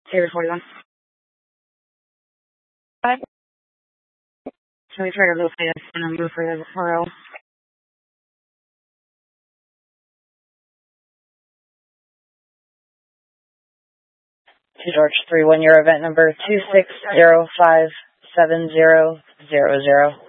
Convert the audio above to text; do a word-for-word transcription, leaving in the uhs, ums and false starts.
Taylor forty-one. Five. Can we try to go for this and then go for the referral? To George three one, your event number two six zero five seven zero zero zero.